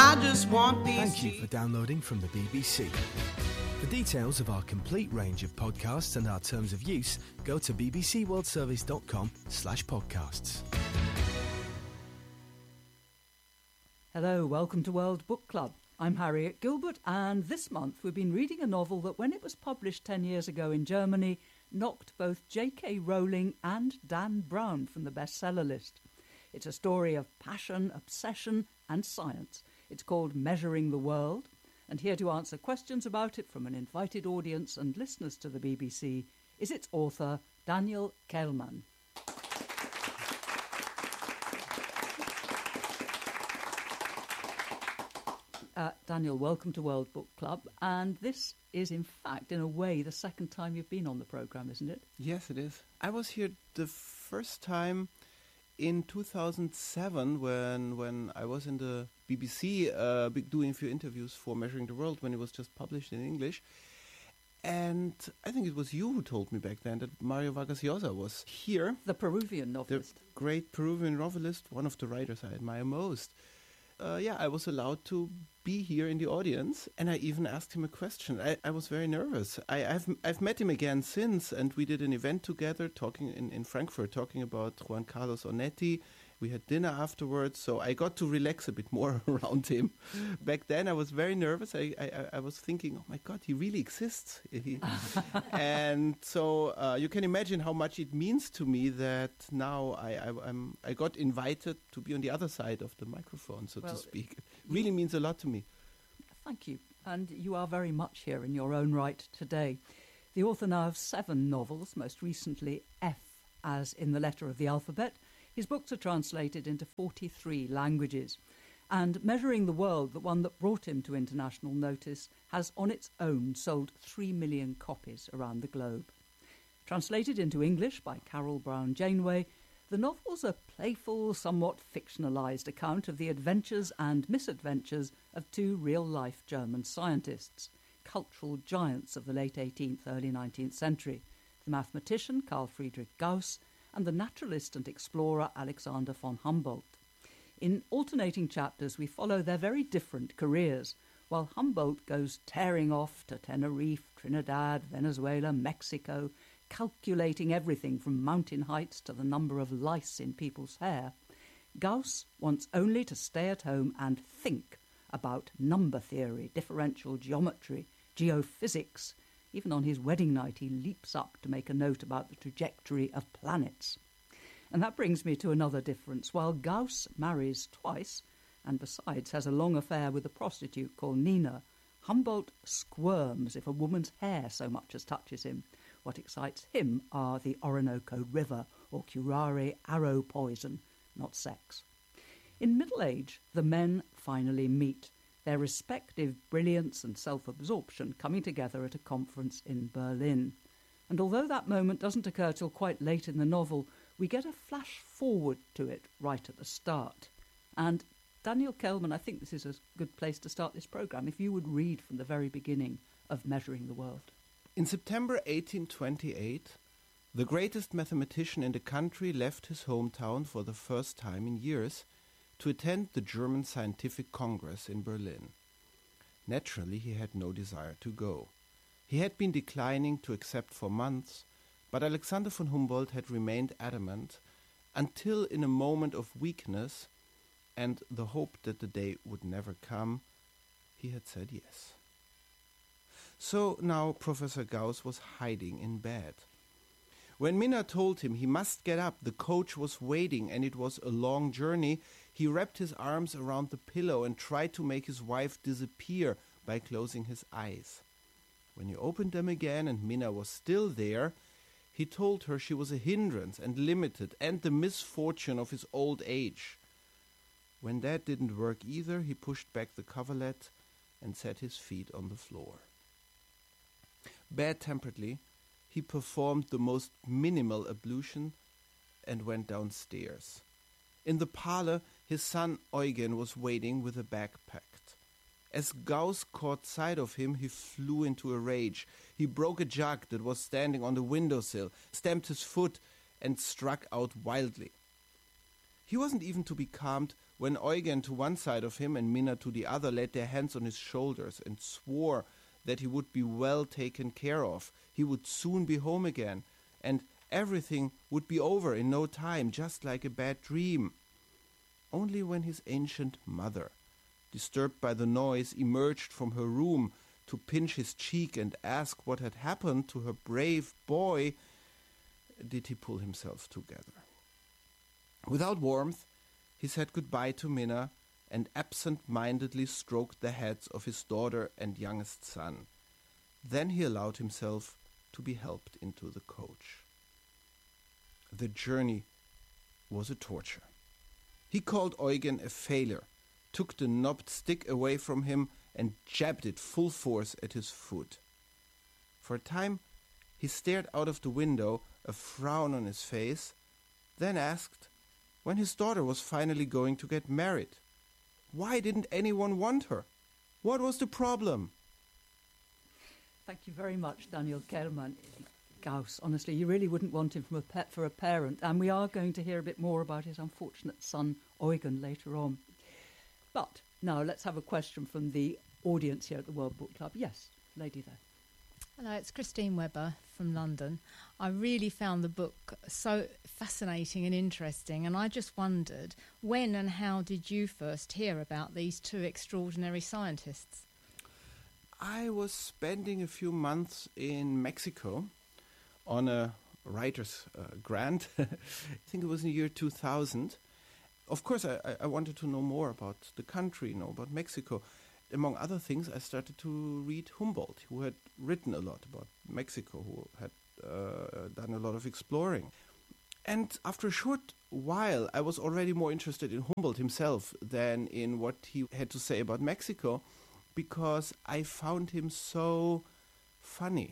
I just want these. Thank you for downloading from the BBC. For details of our complete range of podcasts and our terms of use, go to bbcworldservice.com/podcasts. Hello, welcome to World Book Club. I'm Harriet Gilbert, and this month we've been reading a novel that, when it was published 10 years ago in Germany, knocked both J.K. Rowling and Dan Brown from the bestseller list. It's a story of passion, obsession and science. It's called Measuring the World, and here to answer questions about it from an invited audience and listeners to the BBC is its author, Daniel Kehlmann. Daniel, welcome to World Book Club, and this is in fact, in a way, the second time you've been on the programme, isn't it? Yes, it is. I was here the first time in 2007 when I was in the BBC doing a few interviews for Measuring the World when it was just published in English. And I think it was you who told me back then that Mario Vargas Llosa was here. The Peruvian novelist. The great Peruvian novelist, one of the writers I admire most. I was allowed to be here in the audience, and I even asked him a question. I was very nervous. I've met him again since, and we did an event together talking in Frankfurt, talking about Juan Carlos Onetti. We had dinner afterwards, so I got to relax a bit more around him. Back then, I was very nervous. I was thinking, oh my God, he really exists. And so you can imagine how much it means to me that now I got invited to be on the other side of the microphone, so to speak. It really means a lot to me. Thank you. And you are very much here in your own right today. The author now of 7 novels, most recently F, as in the letter of the alphabet. His books are translated into 43 languages. And Measuring the World, the one that brought him to international notice, has on its own sold 3 million copies around the globe. Translated into English by Carol Brown Janeway, the novel's a playful, somewhat fictionalised account of the adventures and misadventures of 2 real-life German scientists, cultural giants of the late 18th, early 19th century, the mathematician Carl Friedrich Gauss and the naturalist and explorer Alexander von Humboldt. In alternating chapters, we follow their very different careers, while Humboldt goes tearing off to Tenerife, Trinidad, Venezuela, Mexico, calculating everything from mountain heights to the number of lice in people's hair. Gauss wants only to stay at home and think about number theory, differential geometry, geophysics. Even on his wedding night, he leaps up to make a note about the trajectory of planets. And that brings me to another difference. While Gauss marries twice, and besides has a long affair with a prostitute called Nina, Humboldt squirms if a woman's hair so much as touches him. What excites him are the Orinoco River or curare arrow poison, not sex. In middle age, the men finally meet, their respective brilliance and self-absorption coming together at a conference in Berlin. And although that moment doesn't occur till quite late in the novel, we get a flash forward to it right at the start. And Daniel Kehlmann, I think this is a good place to start this programme, if you would read from the very beginning of Measuring the World. In September 1828, the greatest mathematician in the country left his hometown for the first time in years to attend the German Scientific Congress in Berlin. Naturally, he had no desire to go. He had been declining to accept for months, but Alexander von Humboldt had remained adamant until, in a moment of weakness and the hope that the day would never come, he had said yes. So now Professor Gauss was hiding in bed. When Minna told him he must get up, the coach was waiting and it was a long journey, he wrapped his arms around the pillow and tried to make his wife disappear by closing his eyes. When he opened them again and Minna was still there, he told her she was a hindrance and limited and the misfortune of his old age. When that didn't work either, he pushed back the coverlet and set his feet on the floor. Bad-temperedly, he performed the most minimal ablution and went downstairs. In the parlor, his son Eugen was waiting with a bag packed. As Gauss caught sight of him, he flew into a rage. He broke a jug that was standing on the windowsill, stamped his foot, and struck out wildly. He wasn't even to be calmed when Eugen to one side of him and Minna to the other laid their hands on his shoulders and swore that he would be well taken care of. He would soon be home again, and everything would be over in no time, just like a bad dream. Only when his ancient mother, disturbed by the noise, emerged from her room to pinch his cheek and ask what had happened to her brave boy, did he pull himself together. Without warmth, he said goodbye to Minna and absent-mindedly stroked the heads of his daughter and youngest son. Then he allowed himself to be helped into the coach. The journey was a torture. He called Eugen a failure, took the knobbed stick away from him and jabbed it full force at his foot. For a time he stared out of the window, a frown on his face, then asked when his daughter was finally going to get married. Why didn't anyone want her? What was the problem? Thank you very much, Daniel Kehlmann. Gauss, honestly, you really wouldn't want him for a parent, and we are going to hear a bit more about his unfortunate son, Eugen, later on. But now let's have a question from the audience here at the World Book Club. Yes, lady there. Hello, it's Christine Webber from London. I really found the book so fascinating and interesting, and I just wondered, when and how did you first hear about these two extraordinary scientists? I was spending a few months in Mexico on a writer's grant. I think it was in the year 2000. Of course, I wanted to know more about the country, know about Mexico. Among other things, I started to read Humboldt, who had written a lot about Mexico, who had done a lot of exploring. And after a short while, I was already more interested in Humboldt himself than in what he had to say about Mexico, because I found him so funny.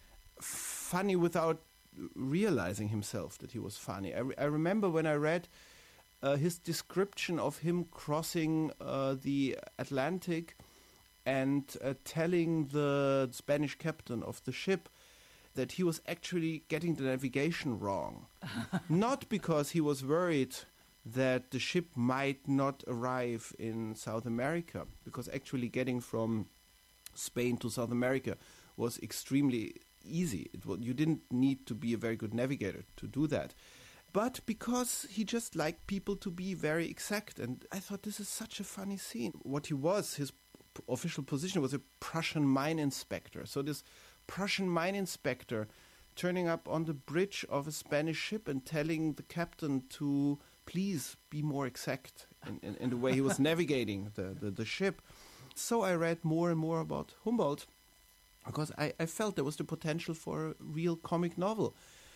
Funny without realizing himself that he was funny. I remember when I read his description of him crossing the Atlantic and telling the Spanish captain of the ship that he was actually getting the navigation wrong. Not because he was worried that the ship might not arrive in South America, because actually getting from Spain to South America was extremely easy. You didn't need to be a very good navigator to do that. But because he just liked people to be very exact. And I thought this is such a funny scene. What he was, his official position was a Prussian mine inspector. So this Prussian mine inspector turning up on the bridge of a Spanish ship and telling the captain to please be more exact in the way he was navigating the ship. So I read more and more about Humboldt because I felt there was the potential for a real comic novel.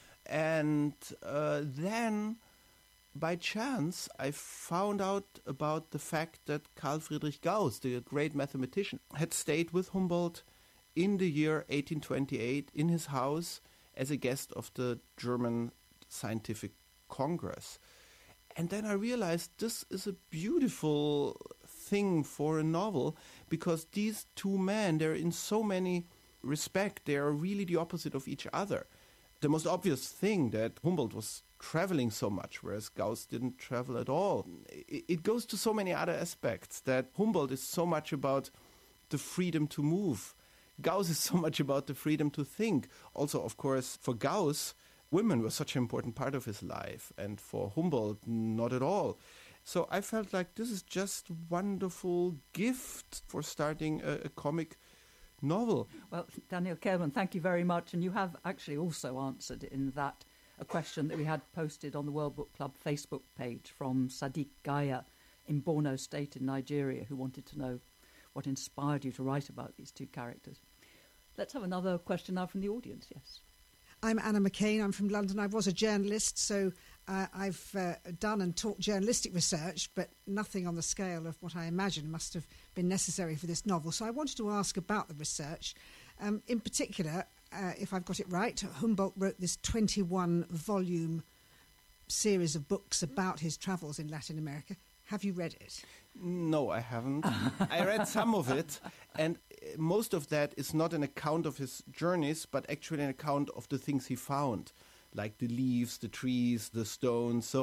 And then, by chance, I found out about the fact that Carl Friedrich Gauss, the great mathematician, had stayed with Humboldt in the year 1828 in his house as a guest of the German Scientific Congress. And then I realized this is a beautiful thing for a novel, because these two men, they're in so many respects, they are really the opposite of each other. The most obvious thing that Humboldt was traveling so much, whereas Gauss didn't travel at all. It goes to so many other aspects, that Humboldt is so much about the freedom to move. Gauss is so much about the freedom to think. Also, of course, for Gauss, women were such an important part of his life, and for Humboldt, not at all. So I felt like this is just a wonderful gift for starting a comic novel. Well, Daniel Kehlmann, thank you very much. And you have actually also answered in that a question that we had posted on the World Book Club Facebook page from Sadiq Gaya in Borno State in Nigeria, who wanted to know what inspired you to write about these two characters. Let's have another question now from the audience, yes. I'm Anna McCain. I'm from London. I was a journalist, so I've done and taught journalistic research, but nothing on the scale of what I imagine must have been necessary for this novel. So I wanted to ask about the research. In particular, if I've got it right, Humboldt wrote this 21-volume series of books about his travels in Latin America. Have you read it? No, I haven't. I read some of it, and most of that is not an account of his journeys, but actually an account of the things he found, like the leaves, the trees, the stones. So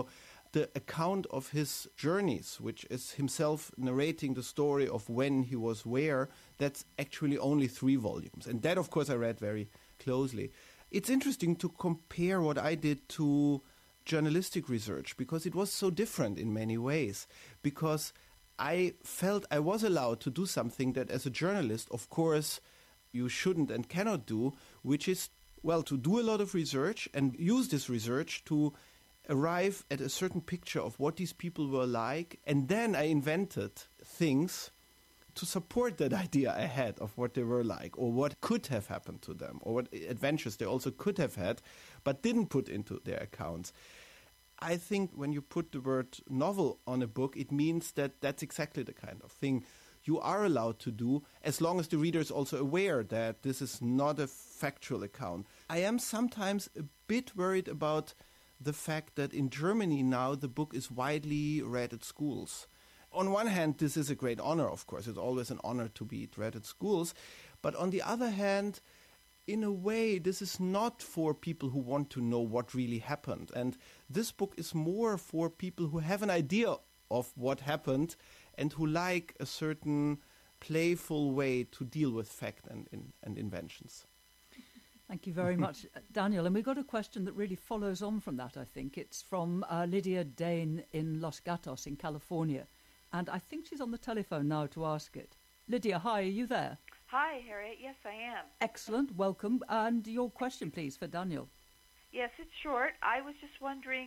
the account of his journeys, which is himself narrating the story of when he was where, that's actually only 3 volumes. And that, of course, I read very closely. It's interesting to compare what I did to journalistic research, because it was so different in many ways. Because I felt I was allowed to do something that as a journalist, of course, you shouldn't and cannot do, which is, well, to do a lot of research and use this research to arrive at a certain picture of what these people were like. And then I invented things to support that idea I had of what they were like, or what could have happened to them, or what adventures they also could have had, but didn't put into their accounts. I think when you put the word novel on a book, it means that that's exactly the kind of thing you are allowed to do, as long as the reader is also aware that this is not a factual account. I am sometimes a bit worried about the fact that in Germany now the book is widely read at schools. On one hand, this is a great honor, of course. It's always an honor to be read at schools. But on the other hand, in a way, this is not for people who want to know what really happened. And this book is more for people who have an idea of what happened and who like a certain playful way to deal with fact and inventions. Thank you very much, Daniel. And we've got a question that really follows on from that, I think. It's from Lydia Dane in Los Gatos in California. And I think she's on the telephone now to ask it. Lydia, hi, are you there? Hi, Harriet. Yes, I am. Excellent. Welcome. And your question, please, for Daniel. Yes, it's short. I was just wondering,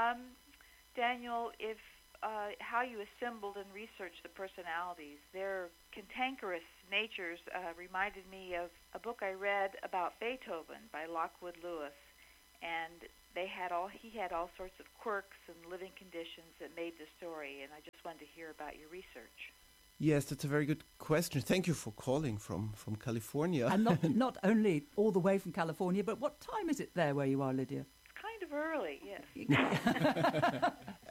Daniel, if how you assembled and researched the personalities. Their cantankerous natures reminded me of a book I read about Beethoven by Lockwood Lewis, and he had all sorts of quirks and living conditions that made the story, and I just wanted to hear about your research. Yes, that's a very good question. Thank you for calling from California. And not only all the way from California, but what time is it there where you are, Lydia? Kind of early, yes.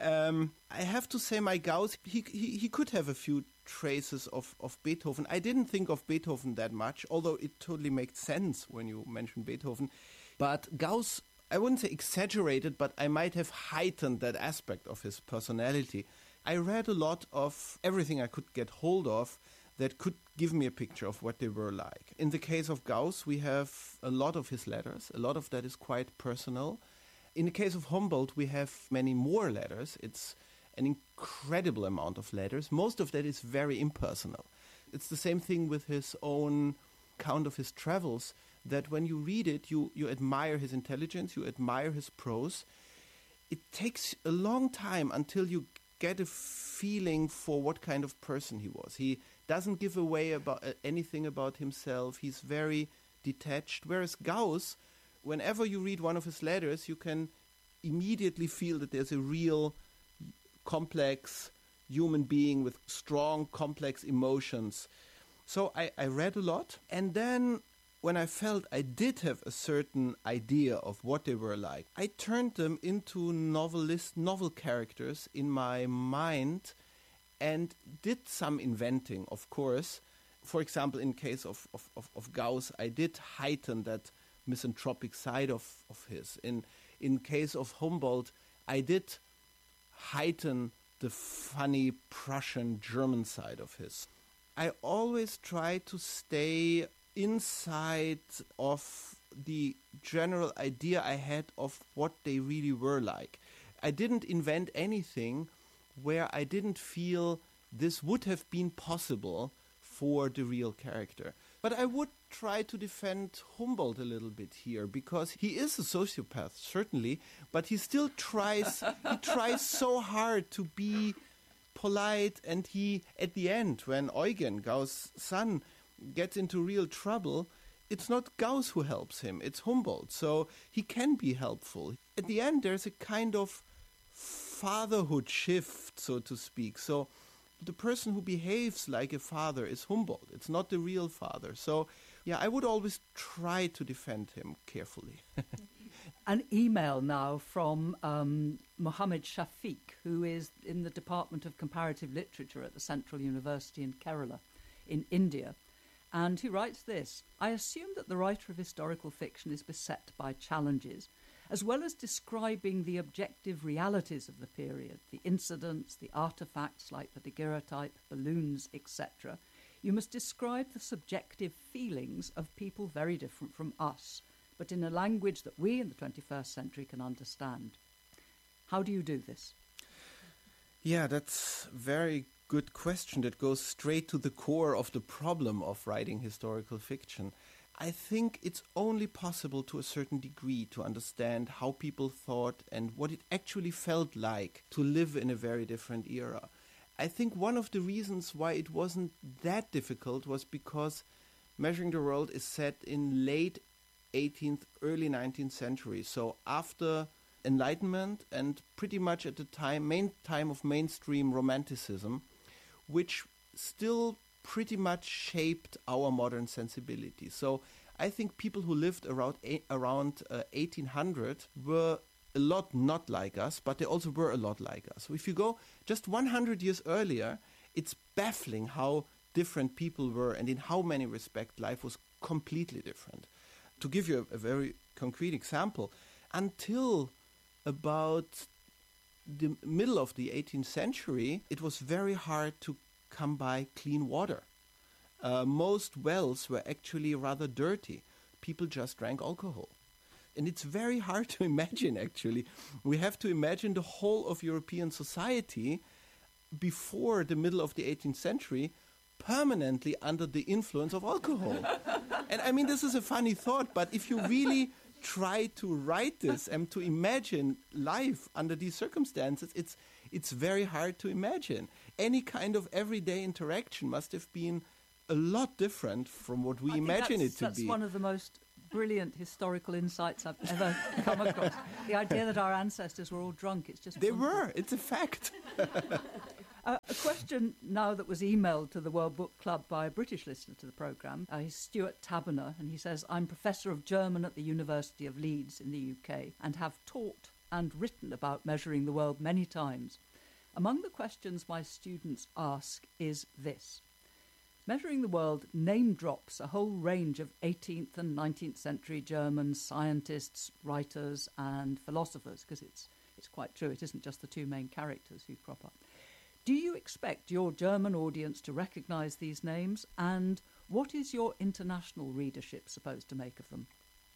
I have to say my Gauss, he could have a few traces of Beethoven. I didn't think of Beethoven that much, although it totally makes sense when you mention Beethoven. But Gauss, I wouldn't say exaggerated, but I might have heightened that aspect of his personality. I read a lot of everything I could get hold of that could give me a picture of what they were like. In the case of Gauss, we have a lot of his letters. A lot of that is quite personal. In the case of Humboldt, we have many more letters. It's an incredible amount of letters. Most of that is very impersonal. It's the same thing with his own account of his travels, that when you read it, you admire his intelligence, you admire his prose. It takes a long time until you get a feeling for what kind of person he was. He doesn't give away about anything about himself. He's very detached. Whereas Gauss, whenever you read one of his letters, you can immediately feel that there's a real complex human being with strong, complex emotions. So I read a lot. And then when I felt I did have a certain idea of what they were like, I turned them into novel characters in my mind and did some inventing, of course. For example, in case of Gauss, I did heighten that misanthropic side of his. In case of Humboldt, I did heighten the funny Prussian German side of his. I always try to stay inside of the general idea I had of what they really were like. I didn't invent anything where I didn't feel this would have been possible for the real character. But I would try to defend Humboldt a little bit here, because he is a sociopath, certainly, but he still tries so hard to be polite, and he, at the end, when Eugen, Gauss' son, gets into real trouble, it's not Gauss who helps him, it's Humboldt. So he can be helpful. At the end, there's a kind of fatherhood shift, so to speak. So the person who behaves like a father is Humboldt. It's not the real father. So, yeah, I would always try to defend him carefully. An email now from Mohammed Shafiq, who is in the Department of Comparative Literature at the Central University in Kerala in India. And he writes this: I assume that the writer of historical fiction is beset by challenges, as well as describing the objective realities of the period, the incidents, the artefacts like the daguerreotype, balloons, etc., you must describe the subjective feelings of people very different from us, but in a language that we in the 21st century can understand. How do you do this? Yeah, that's a very good question that goes straight to the core of the problem of writing historical fiction. I think it's only possible to a certain degree to understand how people thought and what it actually felt like to live in a very different era. I think one of the reasons why it wasn't that difficult was because Measuring the World is set in late 18th, early 19th century. So after Enlightenment and pretty much at the main time of mainstream Romanticism, which still pretty much shaped our modern sensibility. So I think people who lived around 1800 were a lot not like us, but they also were a lot like us. So if you go just 100 years earlier, it's baffling how different people were and in how many respects life was completely different. To give you a very concrete example, until about the middle of the 18th century, it was very hard to come by clean water. Most wells were actually rather dirty. People just drank alcohol. And it's very hard to imagine, actually. We have to imagine the whole of European society before the middle of the 18th century permanently under the influence of alcohol. And I mean, this is a funny thought, but if you really try to write this and to imagine life under these circumstances, it's very hard to imagine. Any kind of everyday interaction must have been a lot different from what we imagine it to be. That's one of the most brilliant historical insights I've ever come across. The idea that our ancestors were all drunk, it's just... They were, it's a fact. A question now that was emailed to the World Book Club by a British listener to the programme. He's Stuart Taberner, and he says, I'm Professor of German at the University of Leeds in the UK and have taught and written about Measuring the World many times. Among the questions my students ask is this. Measuring the World name drops a whole range of 18th and 19th century German scientists, writers and philosophers, because it's quite true, it isn't just the two main characters who crop up. Do you expect your German audience to recognise these names, and what is your international readership supposed to make of them?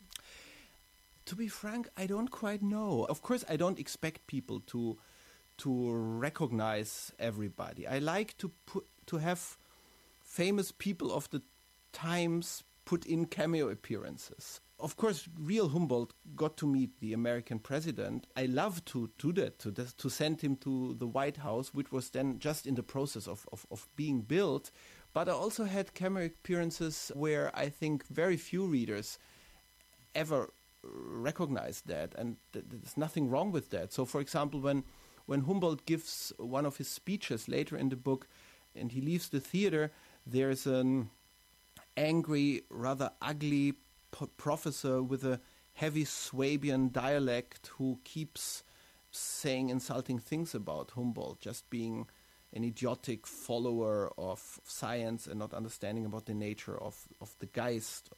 To be frank, I don't quite know. Of course, I don't expect people to recognise everybody. I like to have famous people of the times put in cameo appearances. Of course, real Humboldt got to meet the American president. I love to do that, to send him to the White House, which was then just in the process of being built. But I also had cameo appearances where I think very few readers ever recognized that, and there's nothing wrong with that. So, for example, when Humboldt gives one of his speeches later in the book and he leaves the theater, there's an angry, rather ugly professor with a heavy Swabian dialect who keeps saying insulting things about Humboldt, just being an idiotic follower of science and not understanding about the nature of the Geist.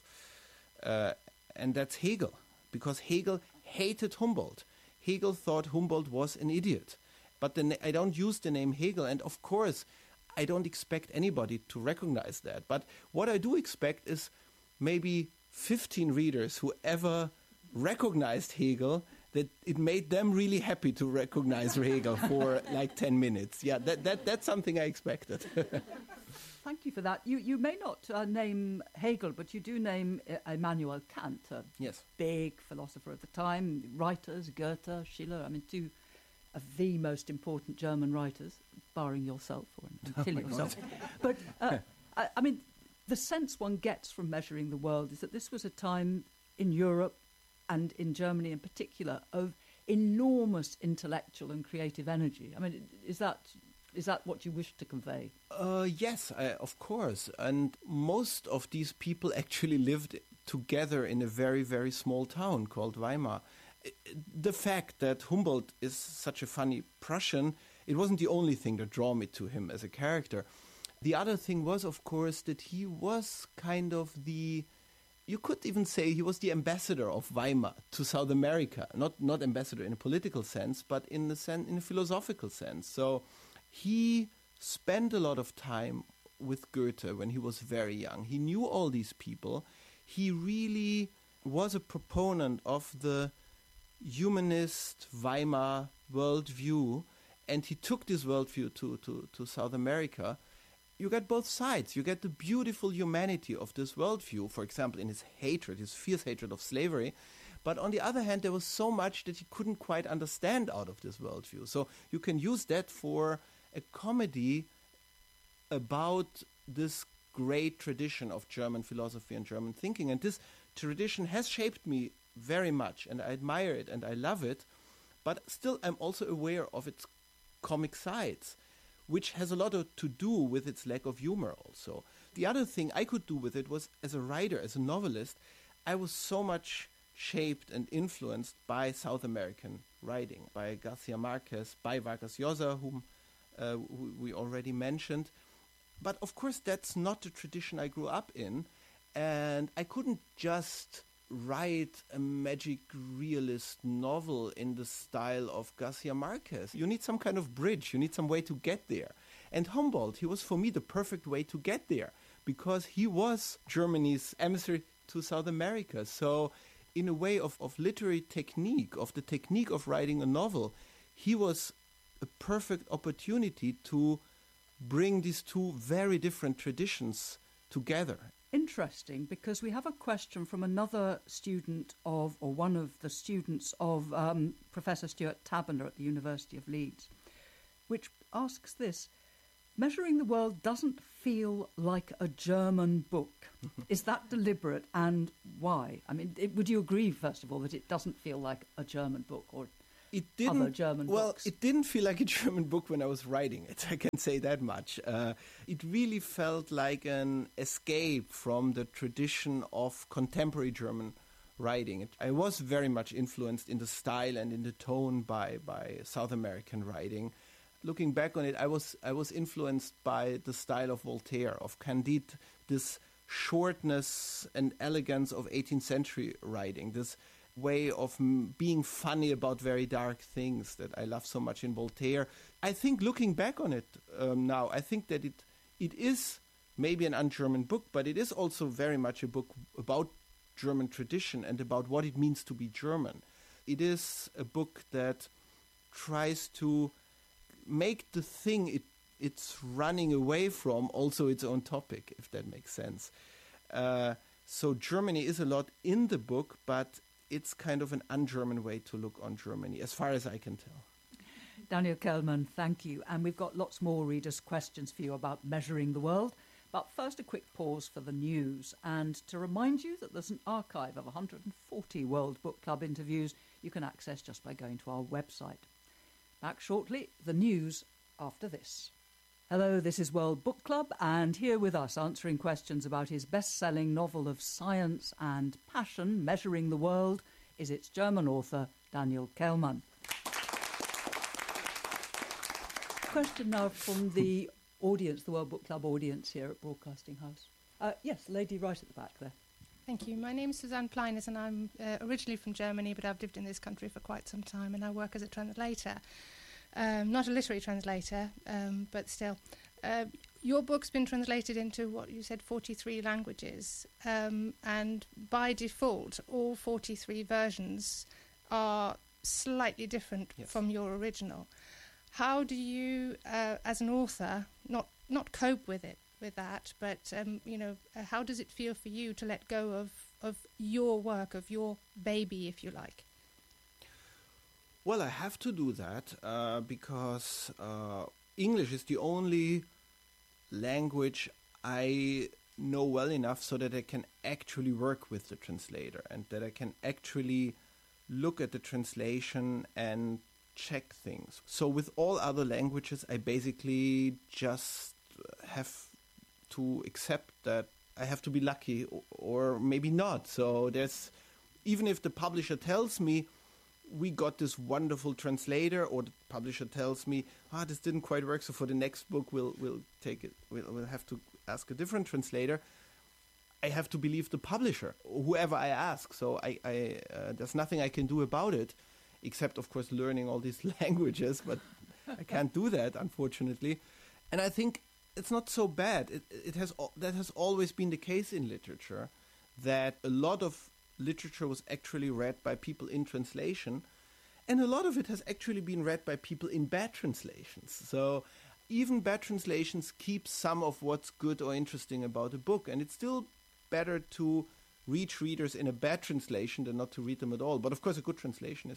And that's Hegel, because Hegel hated Humboldt. Hegel thought Humboldt was an idiot. But I don't use the name Hegel, and of course, I don't expect anybody to recognize that. But what I do expect is maybe 15 readers who ever recognized Hegel, that it made them really happy to recognize Hegel for like 10 minutes. Yeah, that's something I expected. Thank you for that. You may not name Hegel, but you do name Immanuel Kant, a big philosopher of the time, writers, Goethe, Schiller, I mean, two of the most important German writers, barring yourself or until yourself. But, I mean, the sense one gets from Measuring the World is that this was a time in Europe and in Germany in particular of enormous intellectual and creative energy. I mean, is that what you wish to convey? Yes, of course. And most of these people actually lived together in a very, very small town called Weimar. The fact that Humboldt is such a funny Prussian, it wasn't the only thing that drew me to him as a character. The other thing was, of course, that he was kind of the you could even say he was the ambassador of Weimar to South America. Not ambassador in a political sense, but in a philosophical sense. So he spent a lot of time with Goethe when he was very young. He knew all these people. He really was a proponent of the humanist Weimar worldview, and he took this worldview to South America. You get both sides. You get the beautiful humanity of this worldview, for example, in his hatred, his fierce hatred of slavery. But on the other hand, there was so much that he couldn't quite understand out of this worldview. So you can use that for a comedy about this great tradition of German philosophy and German thinking. And this tradition has shaped me very much, and I admire it and I love it. But still, I'm also aware of its comic sides, which has a lot to do with its lack of humor also. The other thing I could do with it was, as a writer, as a novelist, I was so much shaped and influenced by South American writing, by Garcia Marquez, by Vargas Llosa, whom we already mentioned. But of course, that's not the tradition I grew up in, and I couldn't just write a magic realist novel in the style of Garcia Marquez. You need some kind of bridge, you need some way to get there. And Humboldt, he was for me the perfect way to get there, because he was Germany's emissary to South America. So in a way of literary technique, of the technique of writing a novel, he was a perfect opportunity to bring these two very different traditions together. Interesting, because we have a question from another student of, or one of the students of Professor Stuart Taberner at the University of Leeds, which asks this: Measuring the World doesn't feel like a German book. Is that deliberate, and why? I mean, would you agree, first of all, that it doesn't feel like a German book, or other German books? It didn't feel like a German book when I was writing it, I can say that much. It really felt like an escape from the tradition of contemporary German writing. I was very much influenced in the style and in the tone by South American writing. Looking back on it, I was influenced by the style of Voltaire, of Candide, this shortness and elegance of 18th century writing, this way of being funny about very dark things that I love so much in Voltaire. I think looking back on it now, I think that it is maybe an un-German book, but it is also very much a book about German tradition and about what it means to be German. It is a book that tries to make the thing it's running away from also its own topic, if that makes sense. So Germany is a lot in the book, but it's kind of an un-German way to look on Germany, as far as I can tell. Daniel Kehlmann, thank you. And we've got lots more readers' questions for you about Measuring the World. But first, a quick pause for the news. And to remind you that there's an archive of 140 World Book Club interviews you can access just by going to our website. Back shortly, the news after this. Hello, this is World Book Club, and here with us answering questions about his best-selling novel of science and passion, Measuring the World, is its German author, Daniel Kehlmann. Question now from the audience, the World Book Club audience here at Broadcasting House. Yes, lady right at the back there. Thank you. My name is Susanne Pleiners, and I'm originally from Germany, but I've lived in this country for quite some time, and I work as a translator. Not a literary translator, but still. Your book's been translated into, what you said, 43 languages, and by default, all 43 versions are slightly different from your original. How do you, as an author, not cope with that, but how does it feel for you to let go of your work, of your baby, if you like? Well, I have to do that because English is the only language I know well enough so that I can actually work with the translator and that I can actually look at the translation and check things. So with all other languages, I basically just have to accept that I have to be lucky or maybe not. So even if the publisher tells me, we got this wonderful translator, or the publisher tells me, this didn't quite work, so for the next book we'll take it. We'll have to ask a different translator. I have to believe the publisher, whoever I ask. So there's nothing I can do about it, except, of course, learning all these languages. But I can't do that, unfortunately. And I think it's not so bad. That has always been the case in literature, that a lot of literature was actually read by people in translation, and a lot of it has actually been read by people in bad translations. So even bad translations keep some of what's good or interesting about a book, and it's still better to reach readers in a bad translation than not to read them at all. But of course, a good translation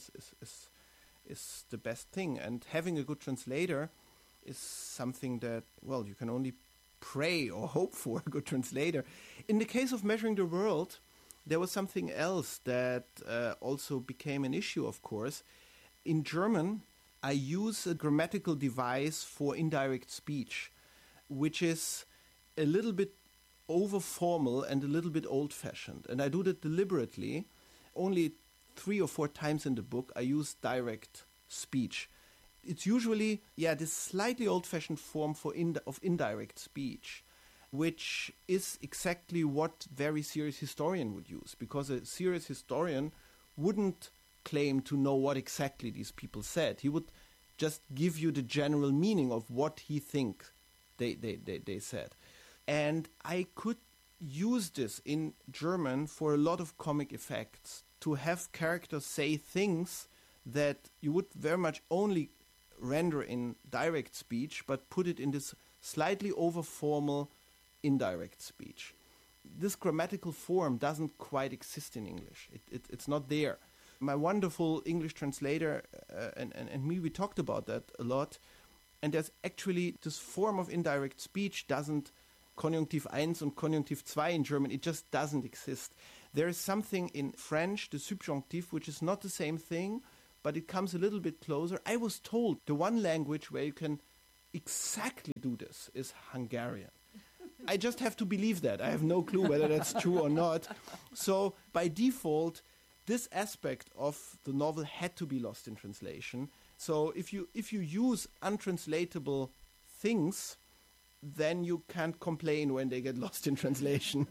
is the best thing, and having a good translator is something that, well, you can only pray or hope for a good translator. In the case of Measuring the World, there was something else that also became an issue, of course. In German, I use a grammatical device for indirect speech, which is a little bit over-formal and a little bit old-fashioned. And I do that deliberately. Only 3 or 4 times in the book, I use direct speech. It's usually, this slightly old-fashioned form of indirect speech, which is exactly what very serious historian would use, because a serious historian wouldn't claim to know what exactly these people said. He would just give you the general meaning of what he thinks they said. And I could use this in German for a lot of comic effects, to have characters say things that you would very much only render in direct speech, but put it in this slightly over-formal indirect speech. This grammatical form doesn't quite exist in English. It's not there. My wonderful English translator and me, we talked about that a lot. And there's actually this form of indirect speech doesn't, Konjunktiv 1 and Konjunktiv 2 in German, it just doesn't exist. There is something in French, the subjunctive, which is not the same thing, but it comes a little bit closer. I was told the one language where you can exactly do this is Hungarian. I just have to believe that. I have no clue whether that's true or not. So by default, this aspect of the novel had to be lost in translation. So if you use untranslatable things, then you can't complain when they get lost in translation.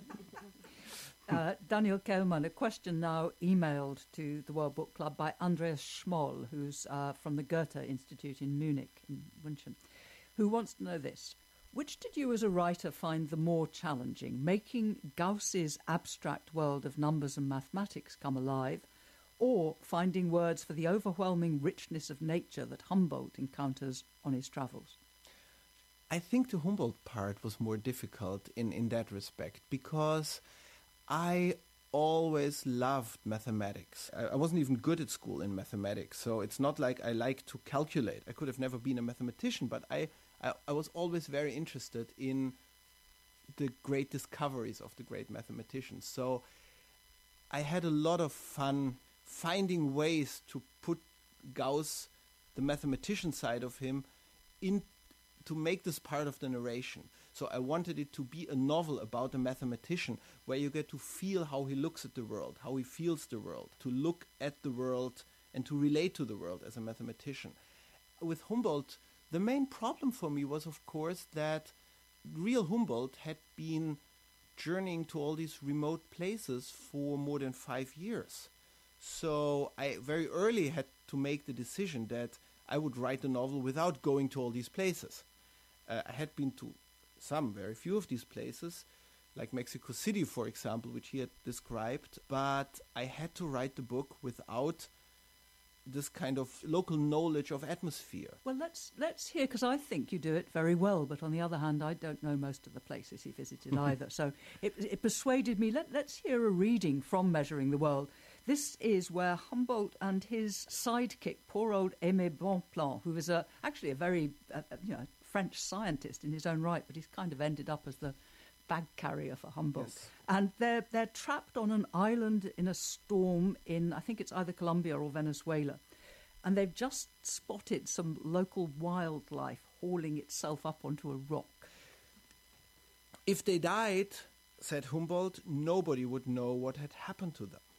Daniel Kehlmann, a question now emailed to the World Book Club by Andreas Schmoll, who's from the Goethe Institute in Munich, in München, who wants to know this. Which did you as a writer find the more challenging, making Gauss's abstract world of numbers and mathematics come alive, or finding words for the overwhelming richness of nature that Humboldt encounters on his travels? I think the Humboldt part was more difficult in that respect, because I always loved mathematics. I wasn't even good at school in mathematics, so it's not like I like to calculate. I could have never been a mathematician, but I was always very interested in the great discoveries of the great mathematicians. So I had a lot of fun finding ways to put Gauss, the mathematician side of him, in to make this part of the narration. So I wanted it to be a novel about a mathematician, where you get to feel how he looks at the world, how he feels the world, to look at the world and to relate to the world as a mathematician. With Humboldt, the main problem for me was, of course, that real Humboldt had been journeying to all these remote places for more than 5 years. So I very early had to make the decision that I would write a novel without going to all these places. I had been to very few of these places, like Mexico City, for example, which he had described, but I had to write the book without this kind of local knowledge of atmosphere. Well, let's hear, because I think you do it very well, but on the other hand, I don't know most of the places he visited either. So it persuaded me. Let's hear a reading from Measuring the World. This is where Humboldt and his sidekick, poor old Aimé Bonpland, who was actually a very French scientist in his own right, but he's kind of ended up as the bag carrier for Humboldt. Yes. And they're trapped on an island in a storm in, I think it's either Colombia or Venezuela. And they've just spotted some local wildlife hauling itself up onto a rock. If they died, said Humboldt, nobody would know what had happened to them.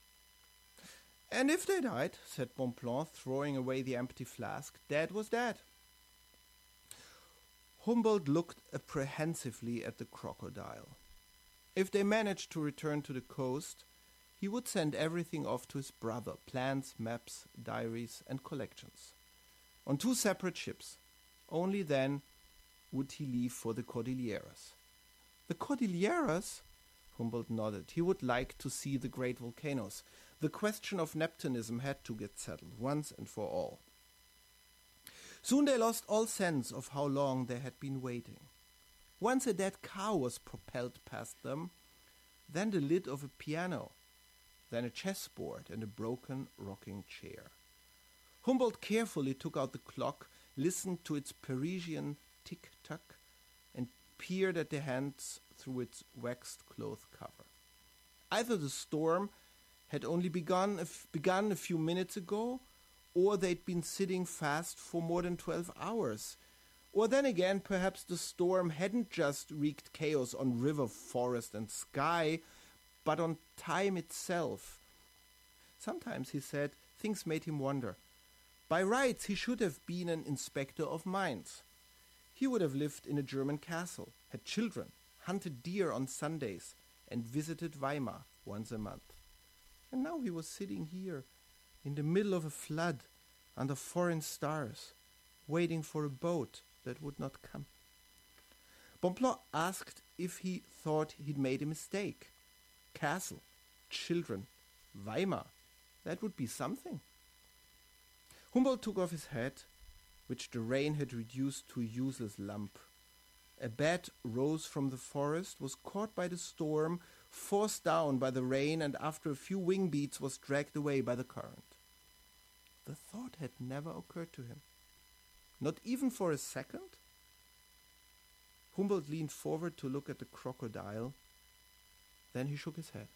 And if they died, said Bonpland, throwing away the empty flask, that was that. Humboldt looked apprehensively at the crocodile. If they managed to return to the coast, he would send everything off to his brother, plans, maps, diaries, and collections, on 2 separate ships. Only then would he leave for the Cordilleras. The Cordilleras? Humboldt nodded. He would like to see the great volcanoes. The question of Neptunism had to get settled once and for all. Soon they lost all sense of how long they had been waiting. Once a dead cow was propelled past them, then the lid of a piano, then a chessboard and a broken rocking chair. Humboldt carefully took out the clock, listened to its Parisian tick-tock, and peered at the hands through its waxed cloth cover. Either the storm had only begun a few minutes ago, or they'd been sitting fast for more than 12 hours. Or then again, perhaps the storm hadn't just wreaked chaos on river, forest, and sky, but on time itself. Sometimes, he said, things made him wonder. By rights, he should have been an inspector of mines. He would have lived in a German castle, had children, hunted deer on Sundays, and visited Weimar once a month. And now he was sitting here, in the middle of a flood, under foreign stars, waiting for a boat that would not come. Bonpland asked if he thought he'd made a mistake. Castle, children, Weimar, that would be something. Humboldt took off his hat, which the rain had reduced to a useless lump. A bat rose from the forest, was caught by the storm, forced down by the rain, and after a few wing beats was dragged away by the current. The thought had never occurred to him. Not even for a second? Humboldt leaned forward to look at the crocodile. Then he shook his head.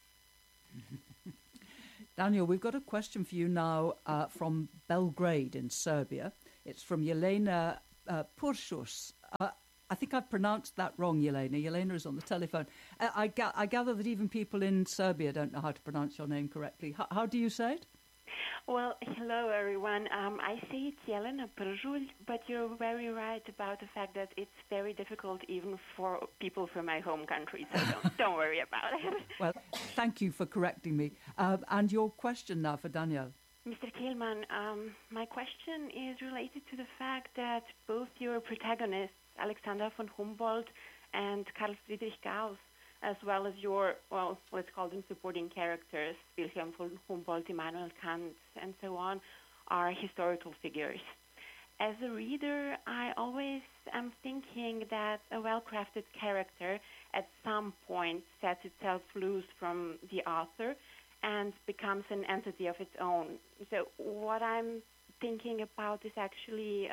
Daniel, we've got a question for you now from Belgrade in Serbia. It's from Jelena Puršus. I think I've pronounced that wrong, Jelena. Jelena is on the telephone. I gather that even people in Serbia don't know how to pronounce your name correctly. How do you say it? Well, hello, everyone. I say it's Jelena Puršus, but you're very right about the fact that it's very difficult even for people from my home country, so don't worry about it. Well, thank you for correcting me. And your question now for Daniel. Mr. Kehlmann, my question is related to the fact that both your protagonists, Alexander von Humboldt and Carl Friedrich Gauss, as well as your, well, let's call them supporting characters, Wilhelm von Humboldt, Immanuel Kant, and so on, are historical figures. As a reader, I always am thinking that a well-crafted character at some point sets itself loose from the author and becomes an entity of its own. So what I'm thinking about is actually,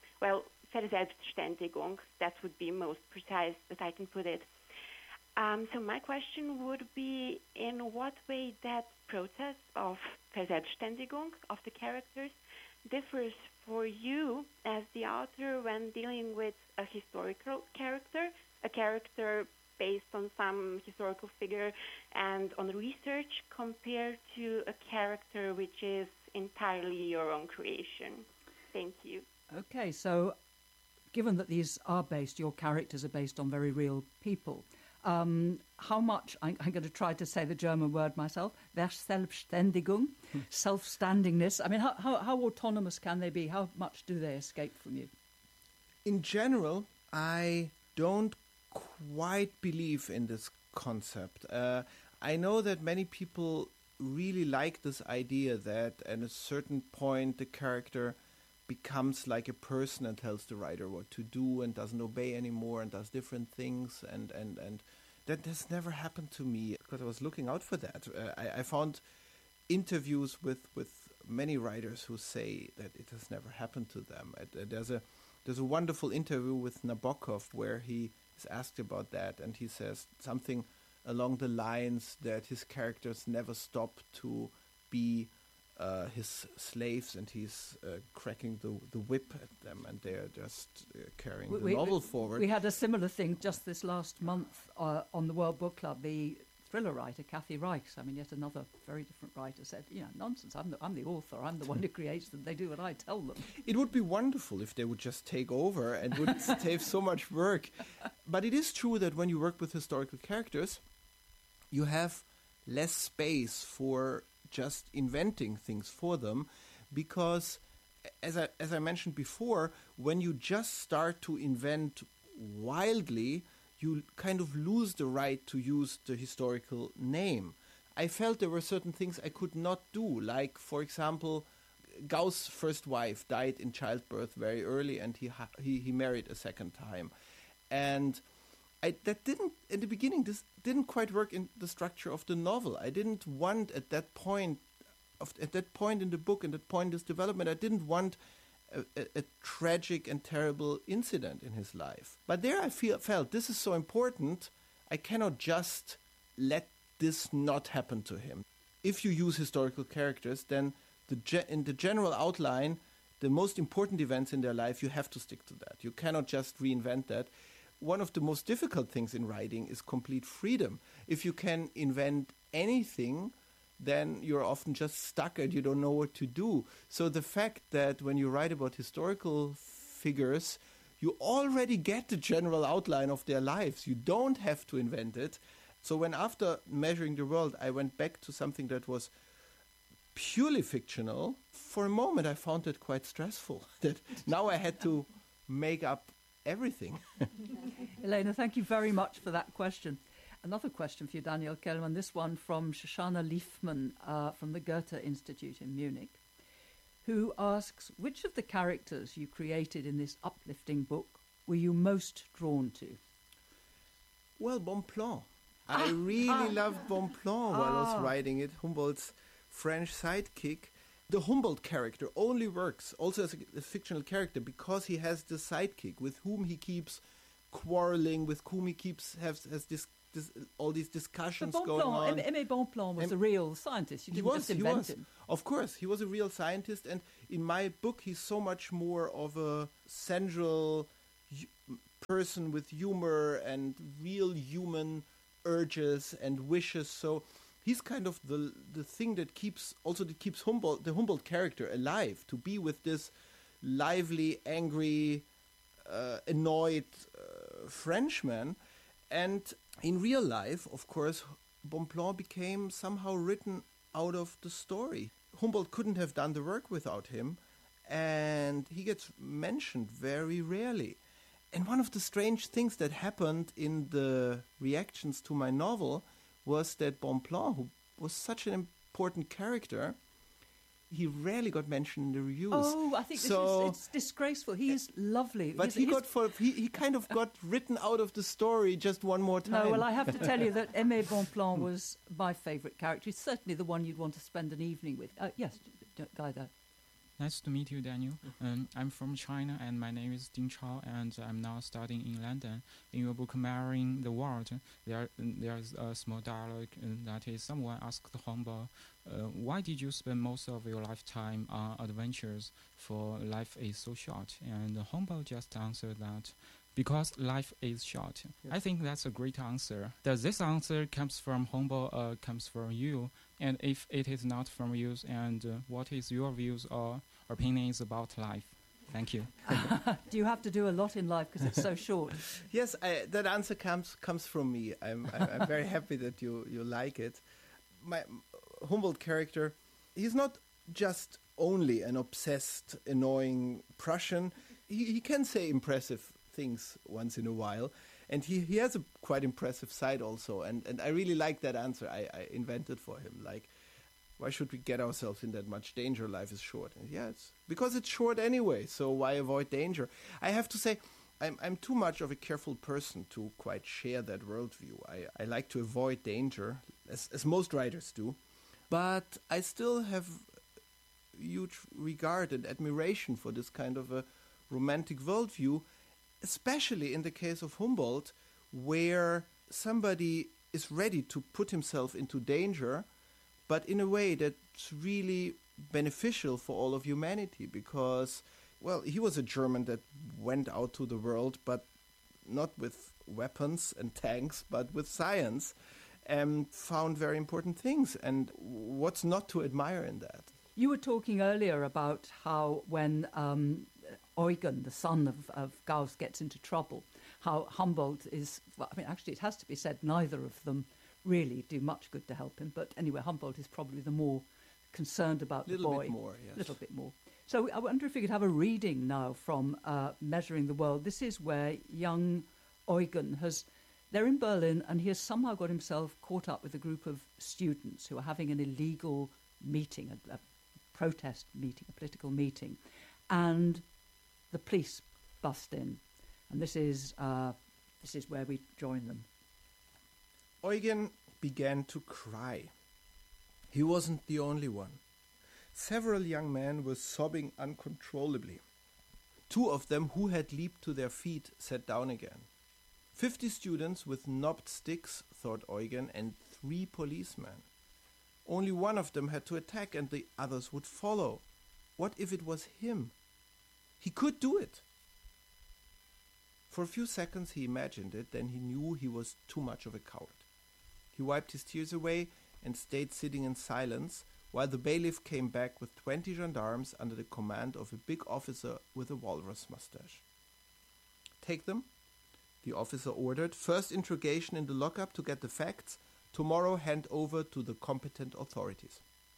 Verselbstständigung. That would be most precise that I can put it. So my question would be, in what way that process of Verselbstständigung of the characters differs for you as the author when dealing with a historical character, a character based on some historical figure and on research, compared to a character which is entirely your own creation. Thank you. Okay, so given that these are based, your characters are based on very real people, how much, I'm going to try to say the German word myself, Verselbstständigung, self-standingness, I mean, how autonomous can they be? How much do they escape from you? In general, I don't quite believe in this concept. I know that many people really like this idea that at a certain point the character becomes like a person and tells the writer what to do and doesn't obey anymore and does different things, and that has never happened to me because I was looking out for that. I found interviews with many writers who say that it has never happened to them. There's a wonderful interview with Nabokov where he is asked about that, and he says something along the lines that his characters never stop to be his slaves, and he's cracking the whip at them, and they're just carrying the novel forward. We had a similar thing just this last month on the World Book Club. The thriller writer Kathy Reichs, I mean, yet another very different writer, said, nonsense, I'm the author, I'm the one who creates them, they do what I tell them. It would be wonderful if they would just take over and would save so much work. But it is true that when you work with historical characters, you have less space for just inventing things for them, because as I mentioned before, when you just start to invent wildly, you kind of lose the right to use the historical name. I felt there were certain things I could not do, like, for example, Gauss' first wife died in childbirth very early, and he married a second time. And that didn't, in the beginning, this didn't quite work in the structure of the novel. I didn't want at that point in the book, and that point in this development, I didn't want a tragic and terrible incident in his life. But there I felt this is so important, I cannot just let this not happen to him. If you use historical characters, then in the general outline, the most important events in their life, you have to stick to that. You cannot just reinvent that. One of the most difficult things in writing is complete freedom. If you can invent anything, then you're often just stuck and you don't know what to do. So the fact that when you write about historical figures, you already get the general outline of their lives. You don't have to invent it. So when after Measuring the World, I went back to something that was purely fictional, for a moment I found it quite stressful, that now I had to make up everything. Elena, thank you very much for that question. Another question for you, Daniel Kehlmann, this one from Shoshana Liefman from the Goethe Institute in Munich, who asks, which of the characters you created in this uplifting book were you most drawn to? Well, Bonpland. I really loved Bonpland while I was writing it, Humboldt's French sidekick. The Humboldt character only works, also as a fictional character, because he has the sidekick with whom he keeps quarreling, with whom he keeps has all these discussions going on. Aimé Bonpland was a real scientist. You didn't just invent him. Of course, he was a real scientist, and in my book, he's so much more of a central person with humor and real human urges and wishes. So he's kind of the thing that keeps the Humboldt character alive, to be with this lively, angry, annoyed Frenchman. And in real life, of course, Bonpland became somehow written out of the story. Humboldt couldn't have done the work without him, and he gets mentioned very rarely. And one of the strange things that happened in the reactions to my novel was that Bonpland, who was such an important character, he rarely got mentioned in the reviews. Oh, I think it's disgraceful. He is lovely. But he kind of got written out of the story just one more time. No, well, I have to tell you that Aimé Bonpland was my favourite character. He's certainly the one you'd want to spend an evening with. Yes, Guy there. Nice to meet you, Daniel. I'm from China, and my name is Ding Chao, and I'm now studying in London. In your book, Marrying the World, there's a small dialogue that is, someone asked Humboldt, why did you spend most of your lifetime on adventures, for life is so short? And Humboldt just answered that, because life is short. Yes. I think that's a great answer. Does this answer comes from Humboldt, comes from you? And if it is not from you, and what is your views or opinions about life? Thank you. Do you have to do a lot in life because it's so short? Yes, that answer comes from me. I'm very happy that you like it. My Humboldt character, he's not just only an obsessed, annoying Prussian. He can say impressive things once in a while, and he has a quite impressive side also, and I really like that answer I invented for him, like, why should we get ourselves in that much danger? Life is short. And yeah, it's because it's short anyway, so why avoid danger? I have to say, I'm too much of a careful person to quite share that worldview. I like to avoid danger, as most writers do, but I still have huge regard and admiration for this kind of a romantic worldview, especially in the case of Humboldt, where somebody is ready to put himself into danger, but in a way that's really beneficial for all of humanity, because, well, he was a German that went out to the world, but not with weapons and tanks, but with science. found very important things. And what's not to admire in that? You were talking earlier about how when Eugen, the son of Gauss, gets into trouble, how Humboldt is, well, I mean, actually it has to be said, neither of them really do much good to help him. But anyway, Humboldt is probably the more concerned about the boy. A little bit more, yes. A little bit more. So I wonder if we could have a reading now from Measuring the World. This is where young Eugen they're in Berlin, and he has somehow got himself caught up with a group of students who are having an illegal meeting, a protest meeting, a political meeting, and the police bust in. And this is where we join them. Eugen began to cry. He wasn't the only one. Several young men were sobbing uncontrollably. 2 of them, who had leaped to their feet, sat down again. 50 students with knobbed sticks, thought Eugen, and 3 policemen. Only one of them had to attack, and the others would follow. What if it was him? He could do it. For a few seconds he imagined it, then he knew he was too much of a coward. He wiped his tears away and stayed sitting in silence while the bailiff came back with 20 gendarmes under the command of a big officer with a walrus mustache. Take them, the officer ordered. First interrogation in the lockup to get the facts. Tomorrow hand over to the competent authorities.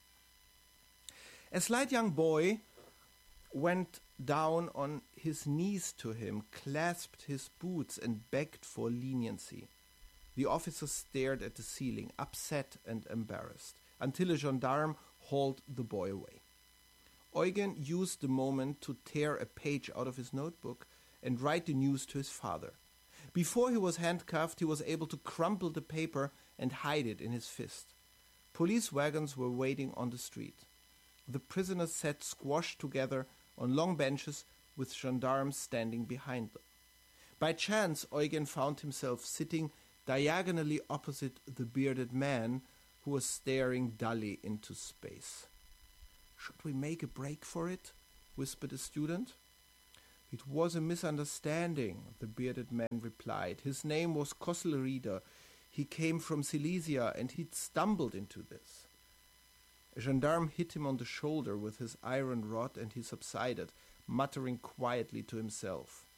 A slight young boy went down on his knees to him, clasped his boots and begged for leniency. The officer stared at the ceiling, upset and embarrassed, until a gendarme hauled the boy away. Eugen used the moment to tear a page out of his notebook and write the news to his father. Before he was handcuffed, he was able to crumple the paper and hide it in his fist. Police wagons were waiting on the street. The prisoners sat squashed together on long benches with gendarmes standing behind them. By chance, Eugen found himself sitting diagonally opposite the bearded man who was staring dully into space. "Should we make a break for it?" whispered a student. "It was a misunderstanding," the bearded man replied. "His name was Kosselrieder. He came from Silesia and he'd stumbled into this." A gendarme hit him on the shoulder with his iron rod and he subsided, muttering quietly to himself.